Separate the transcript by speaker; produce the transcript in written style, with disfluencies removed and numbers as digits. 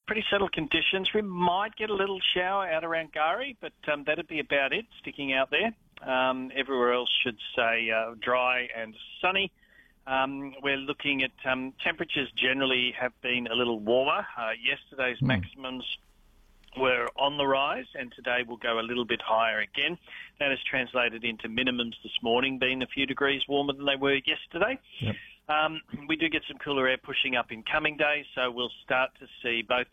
Speaker 1: pretty settled conditions. We might get a little shower out around Gari, but that'd be about it, sticking out there. Everywhere else should stay dry and sunny. We're looking at temperatures generally have been a little warmer. Yesterday's maximums were on the rise, and today will go a little bit higher again. That has translated into minimums this morning being a few degrees warmer than they were yesterday.
Speaker 2: Yep.
Speaker 1: We do get some cooler air pushing up in coming days, so we'll start to see both